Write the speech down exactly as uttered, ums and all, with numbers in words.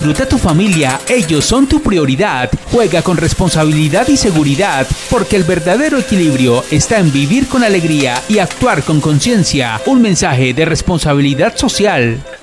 disfruta tu familia, ellos son tu prioridad. Juega con responsabilidad y seguridad, porque el verdadero equilibrio está en vivir con alegría y actuar con conciencia. Un mensaje de responsabilidad social.